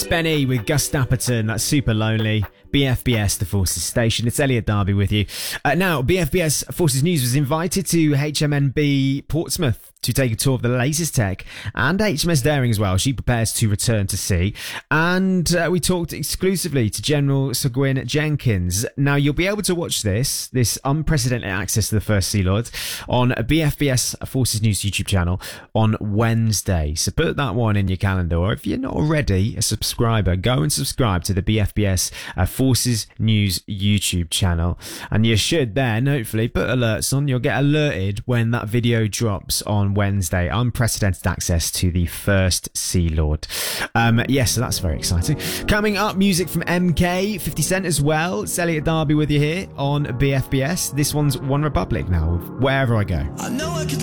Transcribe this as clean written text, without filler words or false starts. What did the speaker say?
Benny with Gus Dapperton. That's Super Lonely. BFBS, the Forces Station. It's Elliot Darby with you. Now, BFBS Forces News was invited to HMNB Portsmouth to take a tour of the latest tech, and HMS Daring as well. She prepares to return to sea. And we talked exclusively to General Sir Gwyn Jenkins. Now, you'll be able to watch this unprecedented access to the First Sea Lord, on a BFBS Forces News YouTube channel on Wednesday. So put that one in your calendar, or if you're not already a subscriber, go and subscribe to the BFBS Forces News YouTube channel. And you should then, hopefully, put alerts on. You'll get alerted when that video drops on Wednesday. Unprecedented access to the First Sea Lord. Yes, so that's very exciting. Coming up, music from MK, 50 Cent as well. It's Elliot Darby with you here on BFBS. This one's One Republic now, wherever I go. I know I could